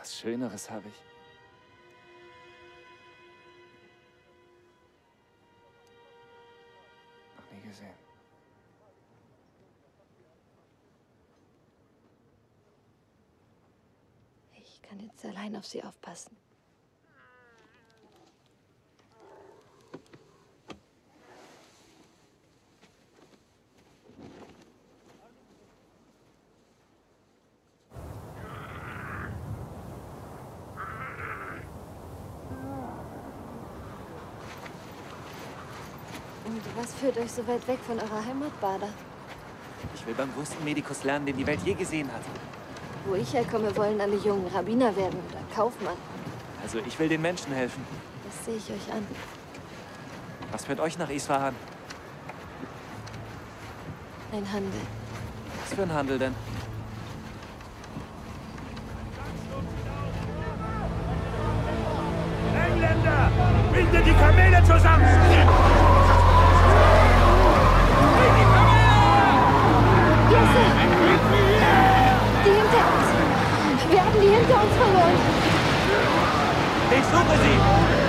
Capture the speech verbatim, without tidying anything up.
Was Schöneres habe ich. Noch nie gesehen. Ich kann jetzt allein auf sie aufpassen. Und was führt euch so weit weg von eurer Heimat, Bader? Ich will beim größten Medikus lernen, den die Welt je gesehen hat. Wo ich herkomme, wollen alle Jungen Rabbiner werden oder Kaufmann. Also ich will den Menschen helfen. Das sehe ich euch an. Was führt euch nach Isfahan? Ein Handel. Was für ein Handel denn? Engländer! Bildet die Kamele zusammen! Jesse! Die hinter uns! Wir haben die hinter uns verloren! Ich suche sie!